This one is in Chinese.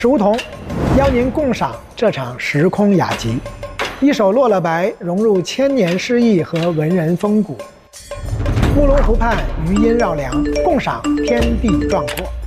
梧桐邀您共赏这场时空雅集，一首落了白，融入千年诗意和文人风骨。乌龙湖畔余音绕梁，共赏天地壮阔。